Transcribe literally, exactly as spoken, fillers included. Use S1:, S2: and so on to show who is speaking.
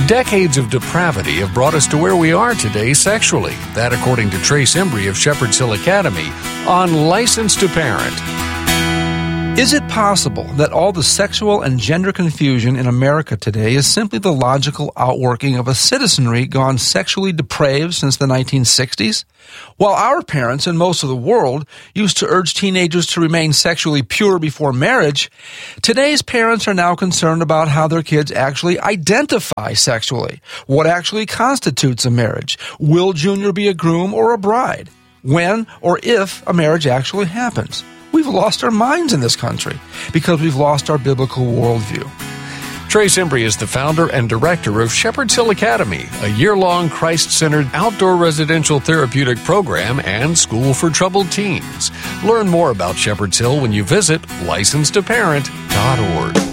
S1: Decades of depravity have brought us to where we are today sexually. That according to Trace Embry of Shepherd's Hill Academy on License to Parent.
S2: Is it possible that all the sexual and gender confusion in America today is simply the logical outworking of a citizenry gone sexually depraved since the nineteen sixties? While our parents and most of the world used to urge teenagers to remain sexually pure before marriage, today's parents are now concerned about how their kids actually identify sexually. What actually constitutes a marriage? Will Junior be a groom or a bride? When or if a marriage actually happens? We've lost our minds in this country because we've lost our biblical worldview.
S1: Trace Embry is the founder and director of Shepherd's Hill Academy, a year-long Christ-centered outdoor residential therapeutic program and school for troubled teens. Learn more about Shepherd's Hill when you visit license to parent dot org.